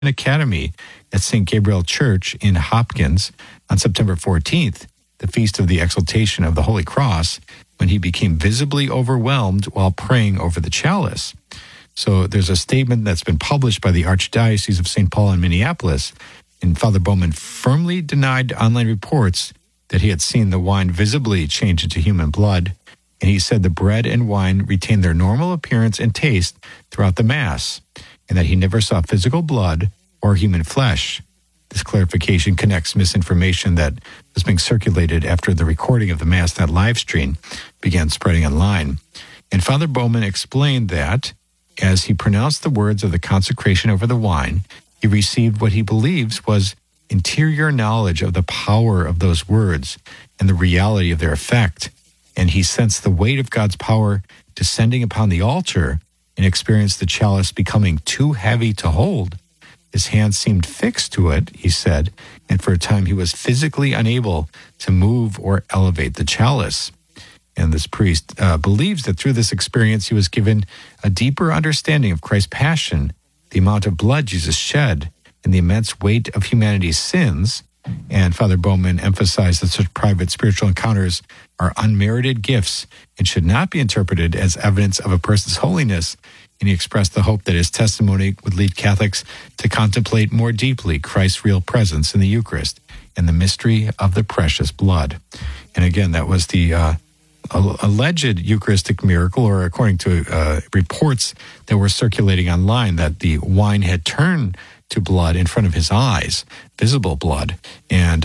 Academy at St. Gabriel Church in Hopkins on September 14th, the feast of the exaltation of the Holy Cross, when he became visibly overwhelmed while praying over the chalice. So there's a statement that's been published by the Archdiocese of St. Paul in Minneapolis, and Father Bowman firmly denied online reports that he had seen the wine visibly change into human blood, and he said the bread and wine retained their normal appearance and taste throughout the Mass, and that he never saw physical blood or human flesh. This clarification connects misinformation that was being circulated after the recording of the Mass, that live stream, began spreading online. And Father Bowman explained that, as he pronounced the words of the consecration over the wine, he received what he believes was interior knowledge of the power of those words and the reality of their effect. And he sensed the weight of God's power descending upon the altar and experienced the chalice becoming too heavy to hold. His hands seemed fixed to it, he said, and for a time he was physically unable to move or elevate the chalice. And this priest believes that through this experience he was given a deeper understanding of Christ's passion, the amount of blood Jesus shed, and the immense weight of humanity's sins. And Father Bowman emphasized that such private spiritual encounters are unmerited gifts and should not be interpreted as evidence of a person's holiness. And he expressed the hope that his testimony would lead Catholics to contemplate more deeply Christ's real presence in the Eucharist and the mystery of the precious blood. And again, that was the alleged Eucharistic miracle, or according to reports that were circulating online, that the wine had turned to blood in front of his eyes, visible blood, and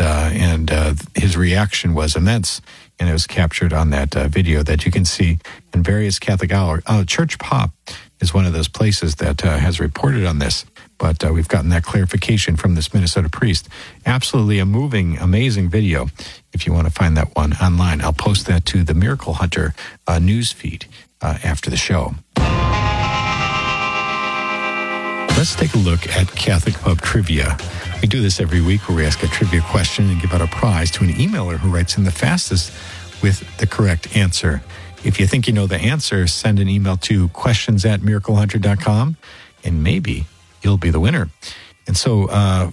his reaction was immense, and it was captured on that video that you can see in various Catholic hours. Church Pop is one of those places that has reported on this, but we've gotten that clarification from this Minnesota priest. Absolutely a moving, amazing video. If you want to find that one online, I'll post that to the Miracle Hunter news feed after the show. Let's take a look at Catholic Pub Trivia. We do this every week where we ask a trivia question and give out a prize to an emailer who writes in the fastest with the correct answer. If you think you know the answer, send an email to questions@miraclehunter.com, and maybe you'll be the winner. And so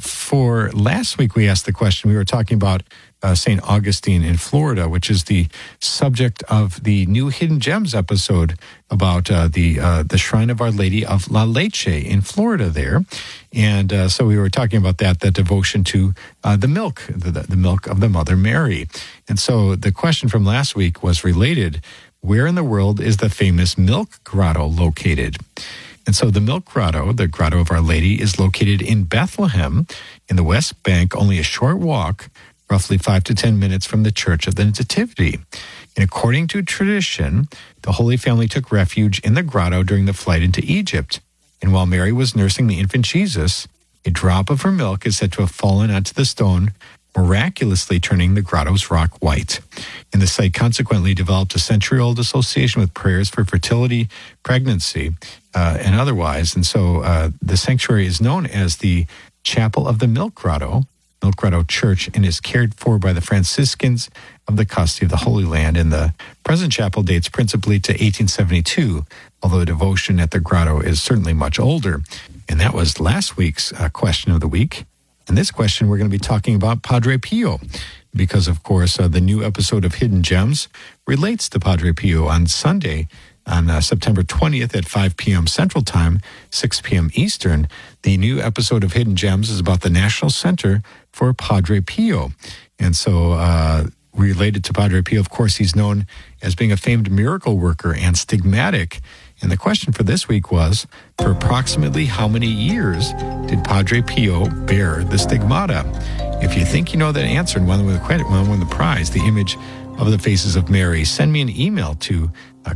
for last week, we asked the question, we were talking about St. Augustine in Florida, which is the subject of the new Hidden Gems episode about the Shrine of Our Lady of La Leche in Florida there. And so we were talking about that devotion to the milk, the milk of the Mother Mary. And so the question from last week was related: where in the world is the famous Milk Grotto located? And so the Milk Grotto, the Grotto of Our Lady, is located in Bethlehem in the West Bank, only a short walk, roughly 5 to 10 minutes from the Church of the Nativity. And according to tradition, the Holy Family took refuge in the grotto during the flight into Egypt. And while Mary was nursing the infant Jesus, a drop of her milk is said to have fallen onto the stone, miraculously turning the grotto's rock white. And the site consequently developed a century-old association with prayers for fertility, pregnancy, and otherwise. And so the sanctuary is known as the Chapel of the Milk Grotto Church, and is cared for by the Franciscans of the Custody of the Holy Land. And the present chapel dates principally to 1872, although the devotion at the grotto is certainly much older. And that was last week's question of the week. And this question, we're going to be talking about Padre Pio, because, of course, the new episode of Hidden Gems relates to Padre Pio on Sunday, on September 20th at 5 p.m. Central Time, 6 p.m. Eastern. The new episode of Hidden Gems is about the National Center for Padre Pio. And so related to Padre Pio, of course, he's known as being a famed miracle worker and stigmatic. And the question for this week was, for approximately how many years did Padre Pio bear the stigmata? If you think you know that answer and want to win the prize, the image of the faces of Mary, send me an email to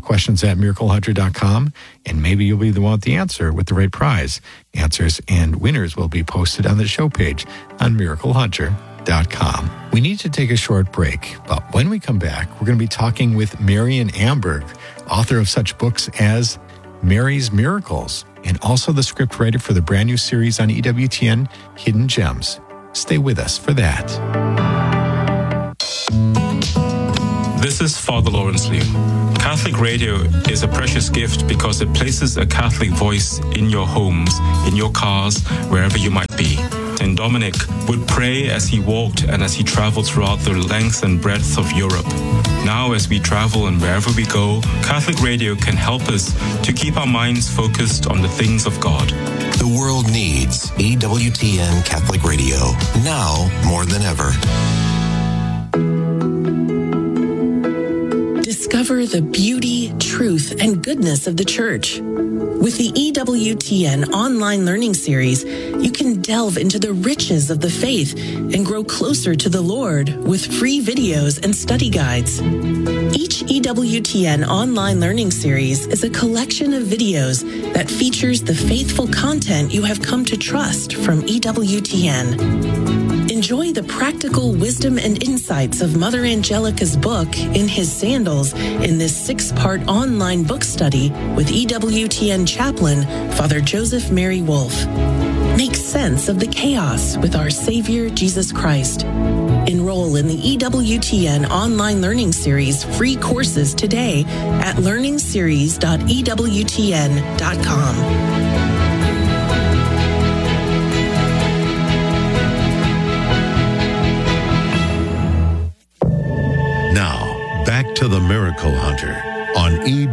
questions@miraclehunter.com, and maybe you'll be the one with the answer with the right prize. Answers and winners will be posted on the show page on miraclehunter.com. We need to take a short break, but when we come back, we're going to be talking with Marian Amberg, author of such books as Mary's Miracles, and also the script writer for the brand new series on EWTN, Hidden Gems. Stay with us for that. The This is Father Lawrence Liu. Catholic radio is a precious gift because it places a Catholic voice in your homes, in your cars, wherever you might be. And Dominic would pray as he walked and as he traveled throughout the length and breadth of Europe. Now, as we travel and wherever we go, Catholic radio can help us to keep our minds focused on the things of God. The world needs EWTN Catholic Radio, now more than ever. Discover the beauty, truth, and goodness of the Church. With the EWTN online learning series, you can delve into the riches of the faith and grow closer to the Lord with free videos and study guides. Each EWTN online learning series is a collection of videos that features the faithful content you have come to trust from EWTN. Enjoy the practical wisdom and insights of Mother Angelica's book, In His Sandals, in this 6-part online book study with EWTN chaplain, Father Joseph Mary Wolfe. Make sense of the chaos with our Savior, Jesus Christ. Enroll in the EWTN online learning series free courses today at learningseries.ewtn.com. Back to the Miracle Hunter on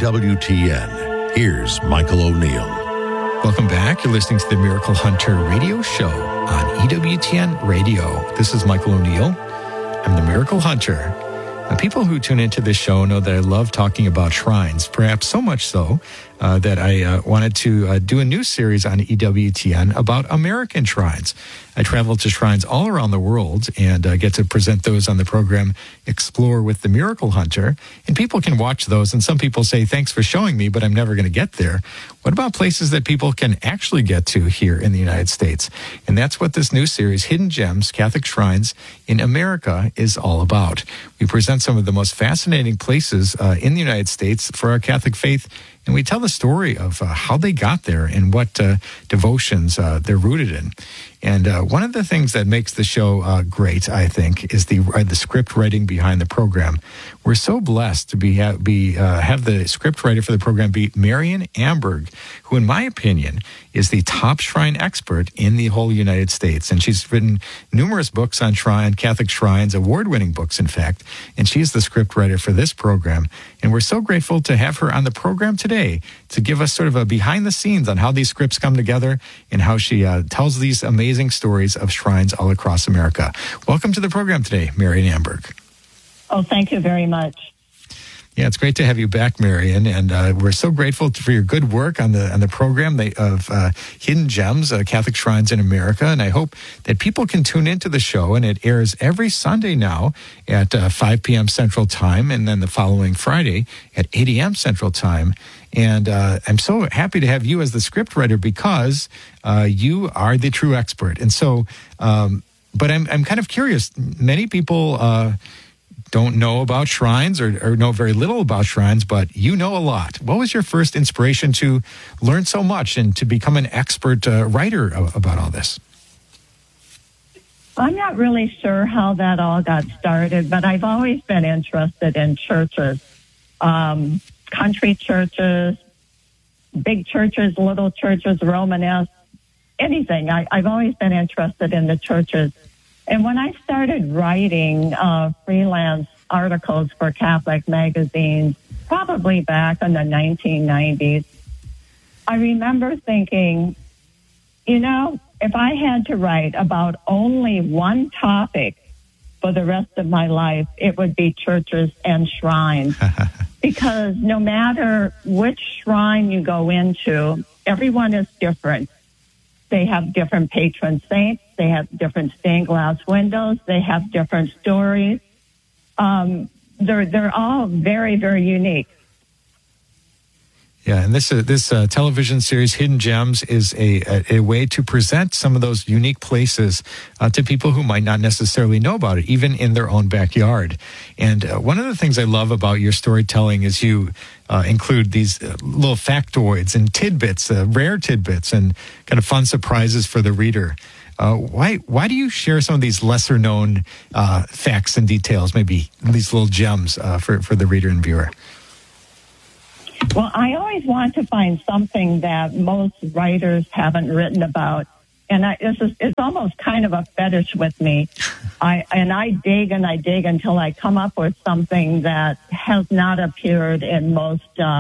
EWTN. Here's Michael O'Neill. Welcome back. You're listening to the Miracle Hunter radio show on EWTN Radio. This is Michael O'Neill. I'm the Miracle Hunter. Now, people who tune into this show know that I love talking about shrines, perhaps so much so that I wanted to do a new series on EWTN about American shrines. I travel to shrines all around the world and get to present those on the program Explore with the Miracle Hunter. And people can watch those. And some people say, thanks for showing me, but I'm never going to get there. What about places that people can actually get to here in the United States? And that's what this new series, Hidden Gems, Catholic Shrines in America, is all about. We present some of the most fascinating places in the United States for our Catholic faith. And we tell the story of how they got there and what devotions they're rooted in. And one of the things that makes the show great, I think, is the script writing behind the program. We're so blessed to have the script writer for the program be Marian Amberg, who, in my opinion, is the top shrine expert in the whole United States. And she's written numerous books on Catholic shrines, award-winning books, in fact. And she's the script writer for this program. And we're so grateful to have her on the program today to give us sort of a behind the scenes on how these scripts come together and how she tells these amazing stories of shrines all across America. Welcome to the program today, Marian Amberg. Oh, thank you very much. Yeah, it's great to have you back, Marian, and we're so grateful for your good work on the program of Hidden Gems, Catholic Shrines in America, and I hope that people can tune into the show, and it airs every Sunday now at 5 p.m. Central Time, and then the following Friday at 8 a.m. Central Time. And I'm so happy to have you as the script writer because you are the true expert. And so, but I'm kind of curious. Many people don't know about shrines or know very little about shrines, but you know a lot. What was your first inspiration to learn so much and to become an expert writer about all this? I'm not really sure how that all got started, but I've always been interested in churches, country churches, big churches, little churches, Romanesque, anything. I've always been interested in the churches. And when I started writing freelance articles for Catholic magazines, probably back in the 1990s, I remember thinking, if I had to write about only one topic for the rest of my life, it would be churches and shrines. Because no matter which shrine you go into, everyone is different. They have different patron saints. They have different stained glass windows. They have different stories. They're all very, very unique. Yeah, and this television series, Hidden Gems, is a way to present some of those unique places to people who might not necessarily know about it, even in their own backyard. And one of the things I love about your storytelling is you include these little factoids and tidbits, rare tidbits, and kind of fun surprises for the reader. Why do you share some of these lesser known facts and details, maybe these little gems for the reader and viewer? Well, I always want to find something that most writers haven't written about. And it's almost kind of a fetish with me. I dig until I come up with something that has not appeared in most,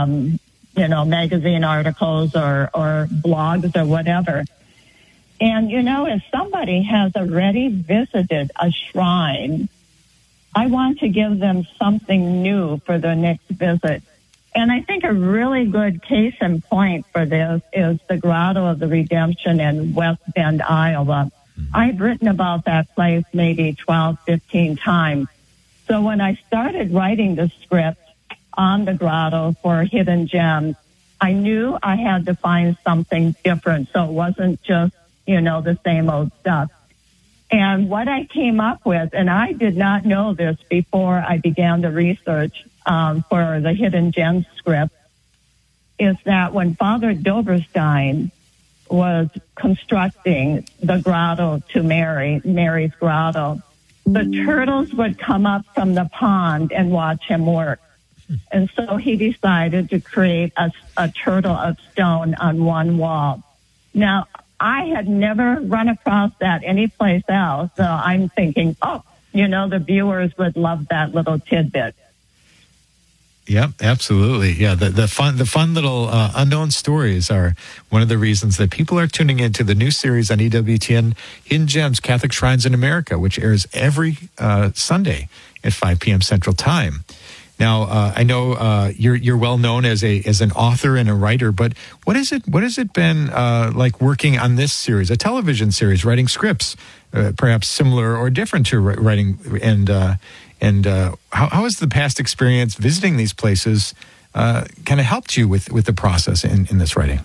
magazine articles or blogs or whatever. And, if somebody has already visited a shrine, I want to give them something new for their next visit. And I think a really good case in point for this is the Grotto of the Redemption in West Bend, Iowa. I've written about that place maybe 12, 15 times. So when I started writing the script on the Grotto for Hidden Gems, I knew I had to find something different. So it wasn't just, the same old stuff. And what I came up with, and I did not know this before I began the research for the Hidden Gems script, is that when Father Doberstein was constructing the grotto to Mary's grotto, the turtles would come up from the pond and watch him work. And so he decided to create a turtle of stone on one wall. Now, I had never run across that anyplace else, so I'm thinking, the viewers would love that little tidbit. Yep, absolutely. Yeah, the fun little unknown stories are one of the reasons that people are tuning into the new series on EWTN, Hidden Gems, Catholic Shrines in America, which airs every Sunday at 5 p.m. Central Time. Now, I know you're well known as an author and a writer, but what has it been like working on this series, a television series, writing scripts, perhaps similar or different to writing, and how has the past experience visiting these places kind of helped you with the process in this writing?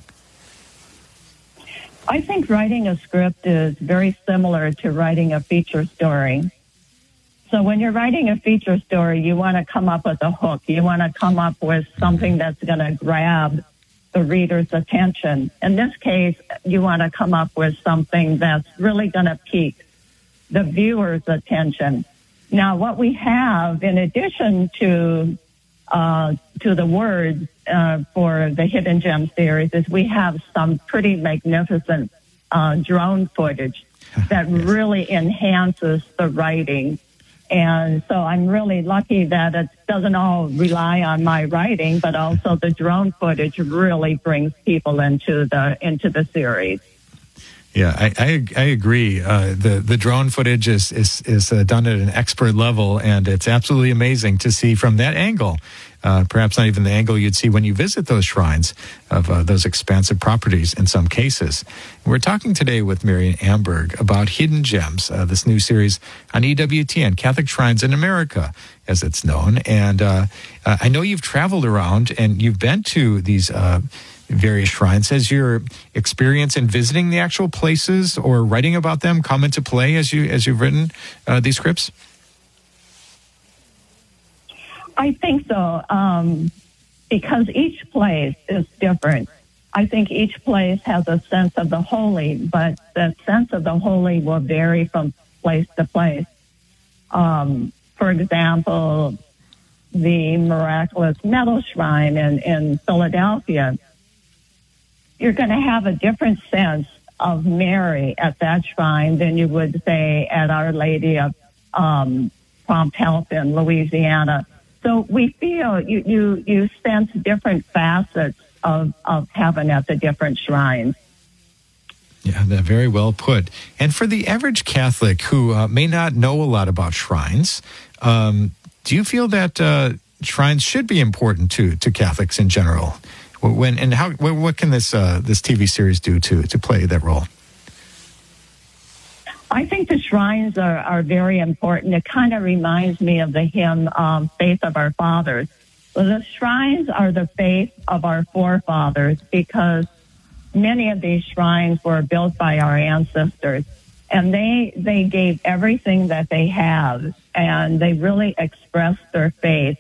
I think writing a script is very similar to writing a feature story. So when you're writing a feature story, you want to come up with a hook. You want to come up with something that's going to grab the reader's attention. In this case, you want to come up with something that's really going to pique the viewer's attention. Now, what we have, in addition to the words for the Hidden Gem series, is we have some pretty magnificent drone footage that really enhances the writing. And so I'm really lucky that it doesn't all rely on my writing, but also the drone footage really brings people into the series. Yeah, I agree. The drone footage is done at an expert level, and it's absolutely amazing to see from that angle. Perhaps not even the angle you'd see when you visit those shrines of those expansive properties in some cases. We're talking today with Marian Amberg about Hidden Gems, this new series on EWTN, Catholic Shrines in America, as it's known. And I know you've traveled around and you've been to these various shrines. Has your experience in visiting the actual places or writing about them come into play as you've written these scripts? I think so, because each place is different. I think each place has a sense of the holy, but the sense of the holy will vary from place to place. For example, the Miraculous Metal Shrine in Philadelphia, you're going to have a different sense of Mary at that shrine than you would say at Our Lady of Prompt Help in Louisiana. So we feel you sense different facets of heaven at the different shrines. Yeah, that's very well put. And for the average Catholic who may not know a lot about shrines, do you feel that shrines should be important to Catholics in general? What can this TV series do to play that role? I think the shrines are very important. It kind of reminds me of the hymn, Faith of Our Fathers. Well, the shrines are the faith of our forefathers because many of these shrines were built by our ancestors, and they gave everything that they have, and they really expressed their faith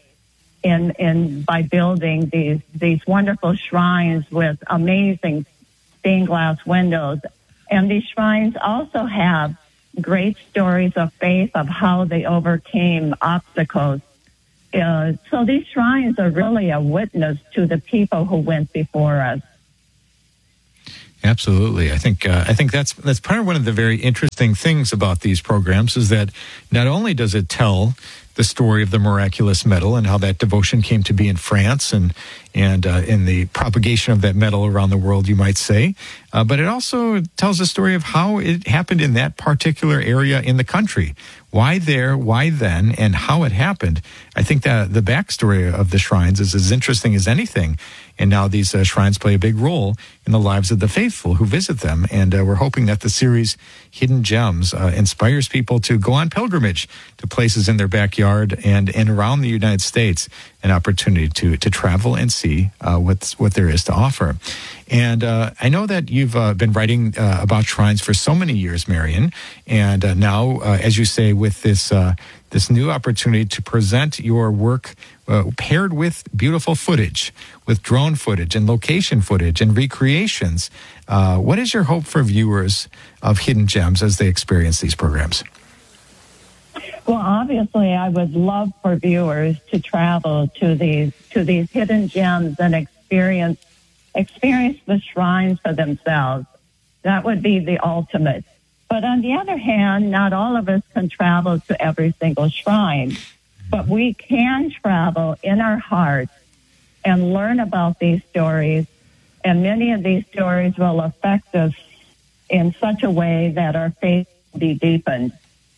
in by building these wonderful shrines with amazing stained glass windows. And these shrines also have great stories of faith of how they overcame obstacles. So these shrines are really a witness to the people who went before us. Absolutely. I think that's part of one of the very interesting things about these programs is that not only does it tell the story of the miraculous medal and how that devotion came to be in France and in the propagation of that medal around the world, you might say, but it also tells the story of how it happened in that particular area in the country. Why there, why then, and how it happened. I think that the backstory of the shrines is as interesting as anything. And now these shrines play a big role in the lives of the faithful who visit them. And we're hoping that the series Hidden Gems inspires people to go on pilgrimage to places in their backyard and around the United States, an opportunity to travel and see what there is to offer. And I know that you've been writing about shrines for so many years, Marion. And now, as you say, with this new opportunity to present your work paired with beautiful footage, with drone footage and location footage and recreations, what is your hope for viewers of Hidden Gems as they experience these programs? Well, obviously, I would love for viewers to travel to these hidden gems and experience the shrines for themselves. That would be the ultimate. But on the other hand, not all of us can travel to every single shrine. But we can travel in our hearts and learn about these stories. And many of these stories will affect us in such a way that our faith will be deepened.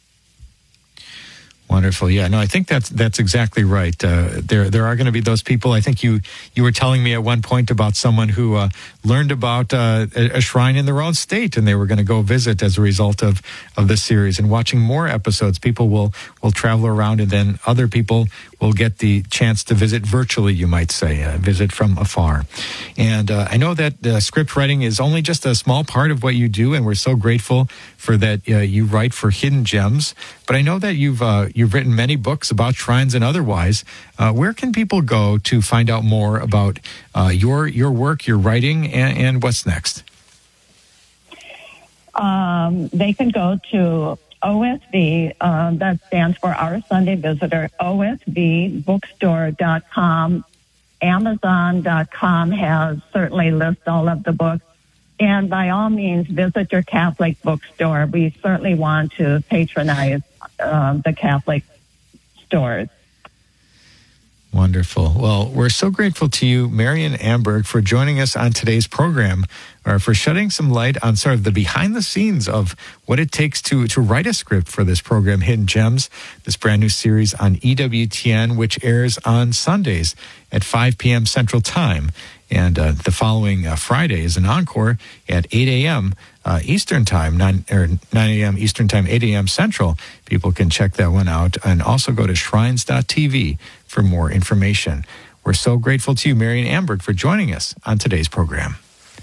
Wonderful. Yeah, no, I think that's exactly right. There are going to be those people. I think you were telling me at one point about someone who learned about a shrine in their own state, and they were going to go visit as a result of this series. And watching more episodes, people will travel around, and then other people will get the chance to visit virtually, you might say, visit from afar. And I know that script writing is only just a small part of what you do, and we're so grateful for that. You write for Hidden Gems, but I know that you've written many books about shrines and otherwise. Where can people go to find out more about your work, your writing, and what's next? They can go to OSV, that stands for Our Sunday Visitor, OSVbookstore.com. Amazon.com has certainly lists all of the books. And by all means, visit your Catholic bookstore. We certainly want to patronize the Catholic stores. Wonderful. Well, we're so grateful to you, Marion Amberg, for joining us on today's program, or for shedding some light on sort of the behind the scenes of what it takes to write a script for this program, Hidden Gems, this brand new series on EWTN, which airs on Sundays at 5 p.m. Central Time. And the following Friday is an encore at 8 a.m. Eastern Time, 9 a.m. Eastern Time, 8 a.m. Central. People can check that one out and also go to shrines.tv for more information. We're so grateful to you, Marion Amberg, for joining us on today's program.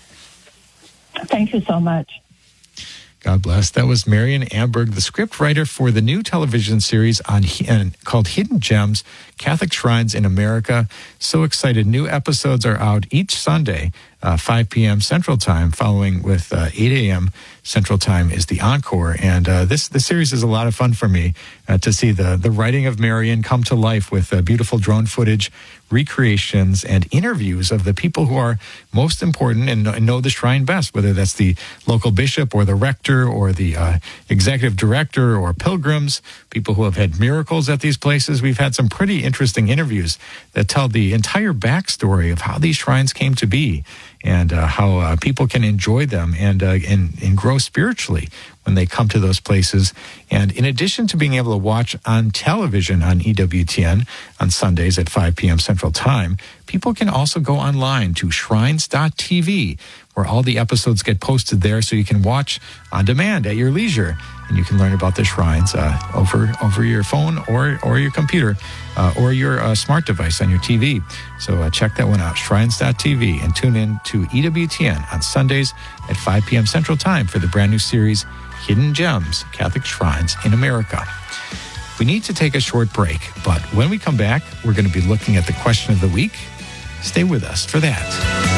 Thank you so much. God bless. That was Marion Amberg, the script writer for the new television series called Hidden Gems, Catholic Shrines in America. So excited. New episodes are out each Sunday, 5 p.m. Central Time, following with 8 a.m. Central Time is the encore. And this series is a lot of fun for me to see the writing of Marion come to life with beautiful drone footage, recreations, and interviews of the people who are most important and know the shrine best, whether that's the local bishop or the rector or the executive director or pilgrims, people who have had miracles at these places. We've had some pretty interesting interviews that tell the entire backstory of how these shrines came to be and how people can enjoy them and grow spiritually when they come to those places. And in addition to being able to watch on television on EWTN on Sundays at 5 p.m. Central Time, people can also go online to shrines.tv, where all the episodes get posted there so you can watch on demand at your leisure and you can learn about the shrines over your phone or your computer or your smart device on your TV. So check that one out, shrines.tv, and tune in to EWTN on Sundays at 5 p.m. Central Time for the brand new series, Hidden Gems, Catholic Shrines in America. We need to take a short break, but when we come back, we're going to be looking at the question of the week. Stay with us for that.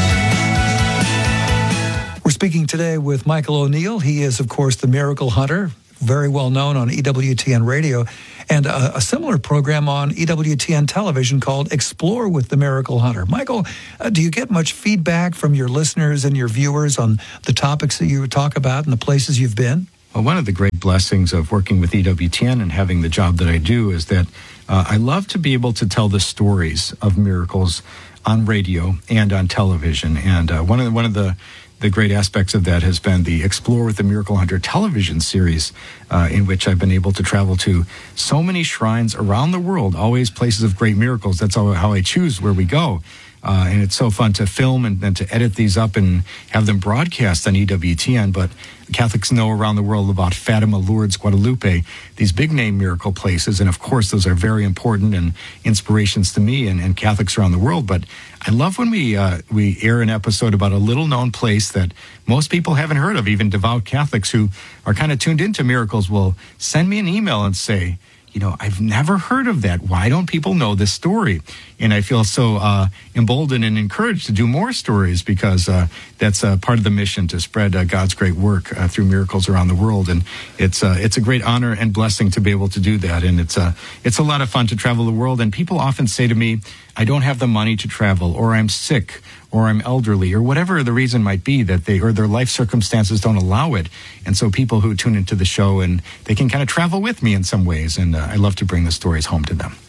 We're speaking today with Michael O'Neill. He is, of course, the Miracle Hunter, very well known on EWTN Radio, and a similar program on EWTN television called Explore with the Miracle Hunter. Michael, do you get much feedback from your listeners and your viewers on the topics that you talk about and the places you've been? Well, one of the great blessings of working with EWTN and having the job that I do is that I love to be able to tell the stories of miracles on radio and on television. And one of the great aspects of that has been the Explore with the Miracle Hunter television series, in which I've been able to travel to so many shrines around the world, always places of great miracles. That's how I choose where we go. And it's so fun to film and to edit these up and have them broadcast on EWTN. But Catholics know around the world about Fatima, Lourdes, Guadalupe, these big name miracle places. And of course, those are very important and inspirations to me and Catholics around the world. But I love when we air an episode about a little known place that most people haven't heard of. Even devout Catholics who are kind of tuned into miracles will send me an email and say, I've never heard of that. Why don't people know this story? And I feel so emboldened and encouraged to do more stories because that's part of the mission to spread God's great work through miracles around the world. And it's a great honor and blessing to be able to do that. And it's a lot of fun to travel the world. And people often say to me, I don't have the money to travel, or I'm sick, or I'm elderly, or whatever the reason might be that their life circumstances don't allow it. And so people who tune into the show and they can kind of travel with me in some ways. And I love to bring the stories home to them.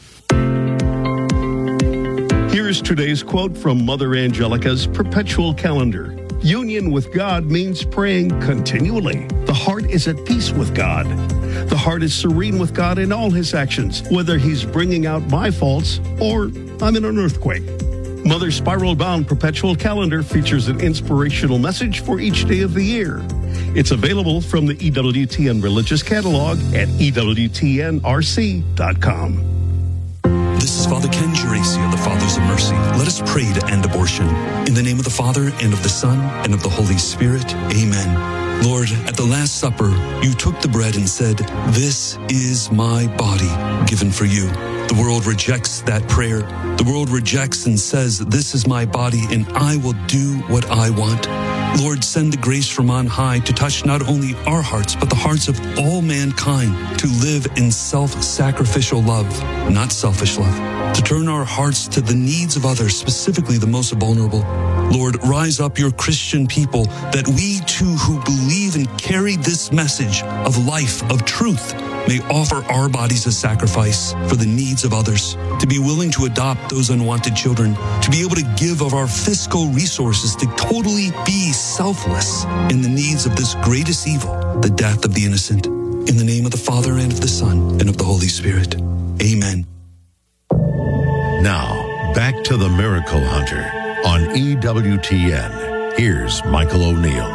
Here's today's quote from Mother Angelica's Perpetual Calendar. Union with God means praying continually. The heart is at peace with God. The heart is serene with God in all his actions, whether he's bringing out my faults or I'm in an earthquake. Mother's spiral-bound Perpetual Calendar features an inspirational message for each day of the year. It's available from the EWTN Religious Catalog at EWTNRC.com. This is Father Ken Geraci of the Fathers of Mercy. Let us pray to end abortion. In the name of the Father, and of the Son, and of the Holy Spirit. Amen. Lord, at the Last Supper, you took the bread and said, "This is my body given for you." The world rejects that prayer. The world rejects and says, "This is my body, and I will do what I want." Lord, send the grace from on high to touch not only our hearts, but the hearts of all mankind, to live in self-sacrificial love, not selfish love, to turn our hearts to the needs of others, specifically the most vulnerable. Lord, rise up your Christian people, that we too who believe and carry this message of life, of truth, may offer our bodies as sacrifice for the needs of others, to be willing to adopt those unwanted children, to be able to give of our fiscal resources, to totally be selfless in the needs of this greatest evil, the death of the innocent. In the name of the Father, and of the Son, and of the Holy Spirit. Amen. Now, back to the Miracle Hunter on EWTN. Here's Michael O'Neill.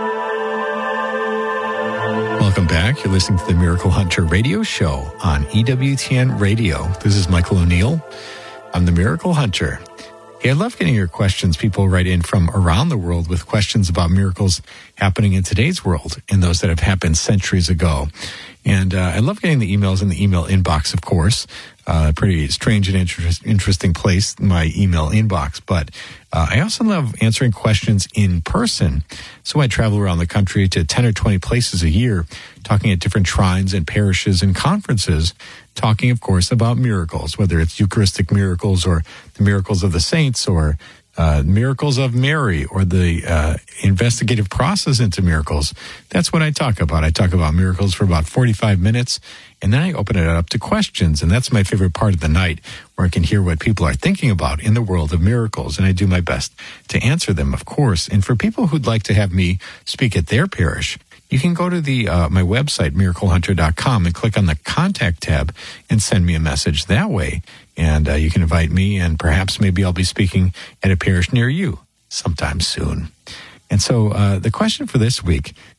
Welcome back. You're listening to the Miracle Hunter radio show on EWTN Radio. This is Michael O'Neill. I'm the Miracle Hunter. Hey, I love getting your questions. People write in from around the world with questions about miracles happening in today's world and those that have happened centuries ago. And I love getting the emails in the email inbox, of course. Pretty strange and interesting place, my email inbox. But I also love answering questions in person. So I travel around the country to 10 or 20 places a year, talking at different shrines and parishes and conferences, talking, of course, about miracles, whether it's Eucharistic miracles or the miracles of the saints or miracles of Mary or the investigative process into miracles. That's what I talk about. I talk about miracles for about 45 minutes, and then I open it up to questions. And that's my favorite part of the night, where I can hear what people are thinking about in the world of miracles. And I do my best to answer them, of course. And for people who'd like to have me speak at their parish, you can go to the my website, miraclehunter.com, and click on the Contact tab and send me a message that way. And you can invite me, and perhaps maybe I'll be speaking at a parish near you sometime soon. And so the question for this week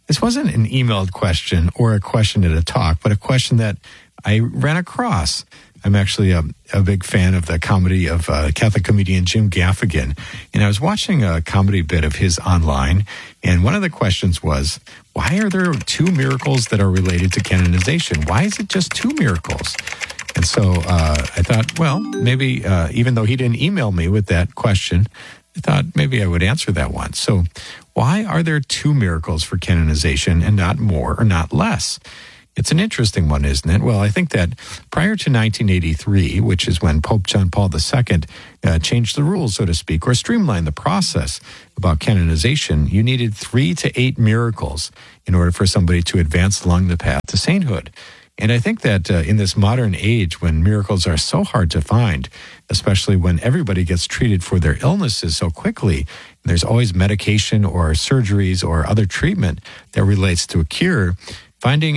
This wasn't an emailed question or a question at a talk, but a question that I ran across. I'm actually a big fan of the comedy of Catholic comedian Jim Gaffigan. And I was watching a comedy bit of his online, and one of the questions was, why are there 2 miracles that are related to canonization? Why is it just 2 miracles? And so I thought, well, maybe even though he didn't email me with that question, I thought maybe I would answer that one. So why are there 2 miracles for canonization and not more or not less? It's an interesting one, isn't it? Well, I think that prior to 1983, which is when Pope John Paul II changed the rules, so to speak, or streamlined the process about canonization, you needed 3 to 8 miracles in order for somebody to advance along the path to sainthood. And I think that in this modern age, when miracles are so hard to find, especially when everybody gets treated for their illnesses so quickly, there's always medication or surgeries or other treatment that relates to a cure, finding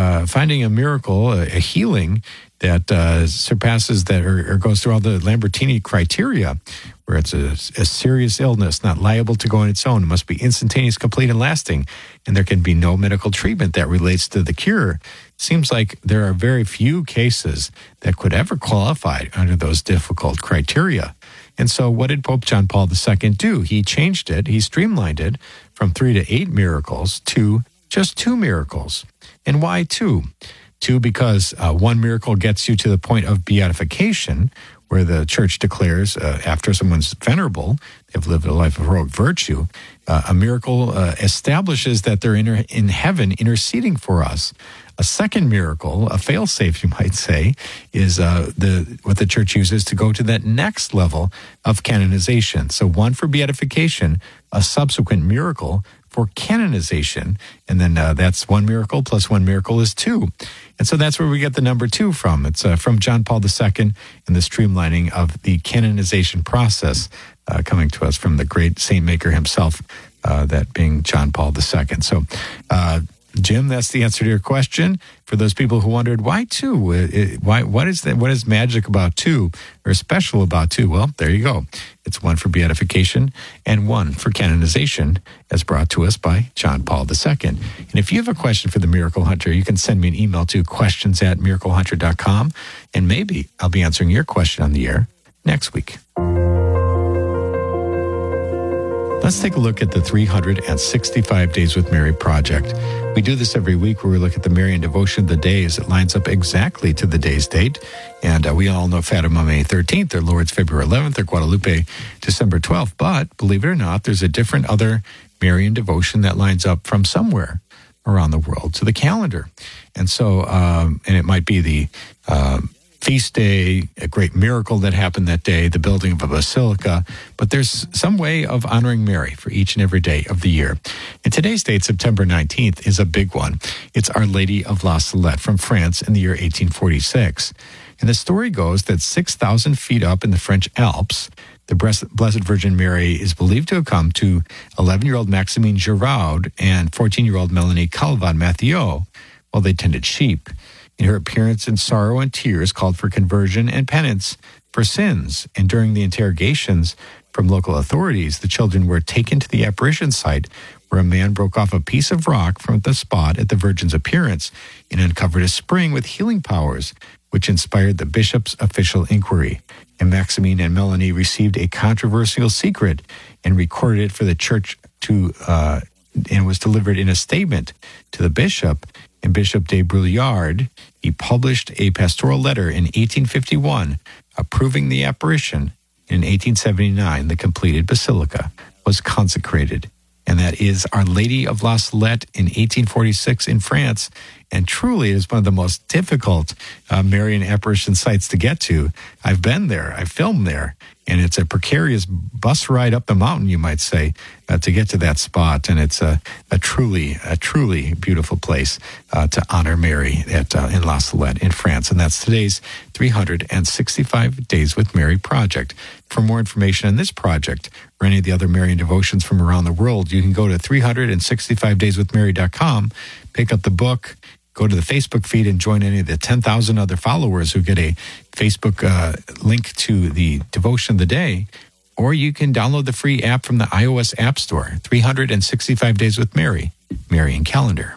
a miracle, a healing that surpasses that or goes through all the Lambertini criteria, where it's a serious illness, not liable to go on its own. It must be instantaneous, complete, and lasting, and there can be no medical treatment that relates to the cure. Seems like there are very few cases that could ever qualify under those difficult criteria. And so what did Pope John Paul II do? He changed it. He streamlined it from 3 to 8 miracles to just 2 miracles. And why 2? 2, because 1 miracle gets you to the point of beatification, where the church declares after someone's venerable, they've lived a life of heroic virtue, a miracle establishes that they're in heaven interceding for us. A second miracle, a fail-safe, you might say, is what the church uses to go to that next level of canonization. So 1 for beatification, a subsequent miracle for canonization, and then that's 1 miracle plus 1 miracle is 2. And so that's where we get the number 2 from. It's from John Paul II and the streamlining of the canonization process coming to us from the great saint maker himself, that being John Paul II. So, Jim, that's the answer to your question. For those people who wondered, why 2? What is that? What is magic about 2 or special about 2? Well, there you go. It's 1 for beatification and 1 for canonization, as brought to us by John Paul II. And if you have a question for the Miracle Hunter, you can send me an email to questions@miraclehunter.com, and maybe I'll be answering your question on the air next week. Let's take a look at the 365 Days with Mary project. We do this every week where we look at the Marian devotion of the day as it lines up exactly to the day's date. And we all know Fatima May 13th, or Lourdes February 11th, or Guadalupe December 12th. But believe it or not, there's a different other Marian devotion that lines up from somewhere around the world to the calendar. And so, and it might be the feast day, a great miracle that happened that day, the building of a basilica, but there's some way of honoring Mary for each and every day of the year. And today's date, September 19th, is a big one. It's Our Lady of La Salette from France in the year 1846. And the story goes that 6,000 feet up in the French Alps, the Blessed Virgin Mary is believed to have come to 11-year-old Maximine Giraud and 14-year-old Melanie Calvat-Mathieu while they tended sheep. In her appearance in sorrow and tears called for conversion and penance for sins. And during the interrogations from local authorities, the children were taken to the apparition site where a man broke off a piece of rock from the spot at the Virgin's appearance and uncovered a spring with healing powers, which inspired the bishop's official inquiry. And Maximine and Melanie received a controversial secret and recorded it for the church and was delivered in a statement to the bishop. And Bishop de Bruyard, he published a pastoral letter in 1851 approving the apparition. In 1879, the completed basilica was consecrated. And that is Our Lady of La Salette in 1846 in France. And truly, it is one of the most difficult Marian apparition sites to get to. I've been there. I've filmed there. And it's a precarious bus ride up the mountain, you might say, to get to that spot. And it's a truly beautiful place to honor Mary in La Salette in France. And that's today's 365 Days with Mary project. For more information on this project or any of the other Marian devotions from around the world, you can go to 365dayswithmary.com, pick up the book, go to the Facebook feed and join any of the 10,000 other followers who get a Facebook link to the devotion of the day, or you can download the free app from the iOS App Store, 365 Days with Mary, Marian Calendar.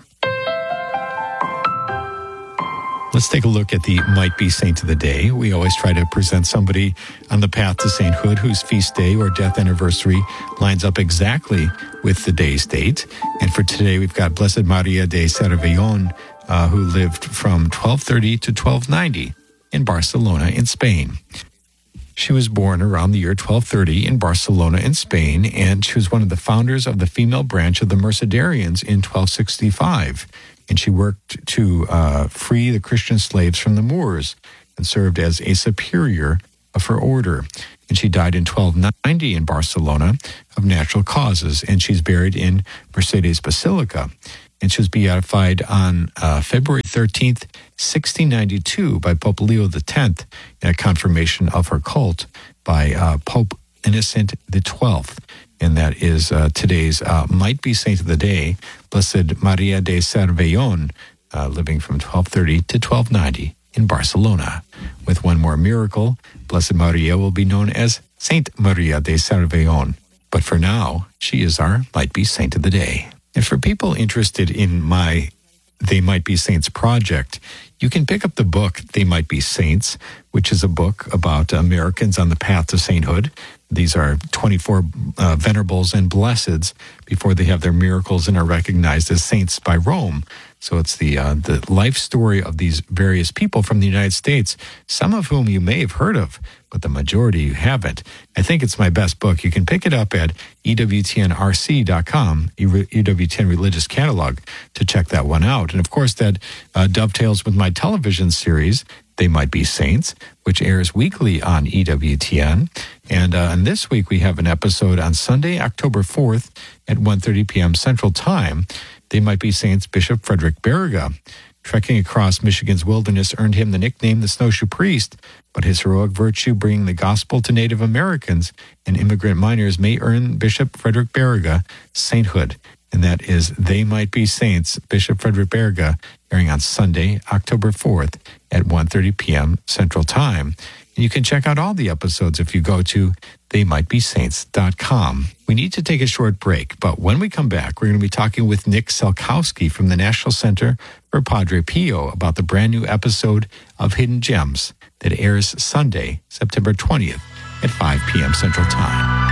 Let's take a look at the Might Be Saint of the Day. We always try to present somebody on the path to sainthood whose feast day or death anniversary lines up exactly with the day's date. And for today, we've got Blessed Maria de Cervellón, who lived from 1230 to 1290 in Barcelona in Spain. She was born around the year 1230 in Barcelona in Spain, and she was one of the founders of the female branch of the Mercedarians in 1265. And she worked to free the Christian slaves from the Moors and served as a superior of her order. And she died in 1290 in Barcelona of natural causes, and she's buried in Mercedes Basilica. And she was beatified on February 13th, 1692 by Pope Leo X in a confirmation of her cult by Pope Innocent XII. And that is today's Might Be Saint of the Day, Blessed Maria de Cervellón, living from 1230 to 1290 in Barcelona. With one more miracle, Blessed Maria will be known as Saint Maria de Cervellón. But for now, she is our Might Be Saint of the Day. And for people interested in my They Might Be Saints project, you can pick up the book They Might Be Saints, which is a book about Americans on the path to sainthood. These are 24 venerables and blesseds before they have their miracles and are recognized as saints by Rome. So it's the life story of these various people from the United States, some of whom you may have heard of, but the majority you haven't. I think it's my best book. You can pick it up at EWTNRC.com, EWTN Religious Catalog, to check that one out. And of course, that dovetails with my television series, They Might Be Saints, which airs weekly on EWTN. And this week we have an episode on Sunday, October 4th at 1:30 p.m. Central Time. They Might Be Saints Bishop Frederick Baraga. Trekking across Michigan's wilderness earned him the nickname the Snowshoe Priest, but his heroic virtue bringing the gospel to Native Americans and immigrant miners may earn Bishop Frederick Baraga sainthood. And that is They Might Be Saints, Bishop Frederick Baraga, airing on Sunday, October 4th at 1:30 p.m. Central Time. And you can check out all the episodes if you go to theymightbesaints.com. We need to take a short break, but when we come back, we're going to be talking with Nick Selkowski from the National Center for Padre Pio about the brand new episode of Hidden Gems that airs Sunday, September 20th at 5 p.m. Central Time.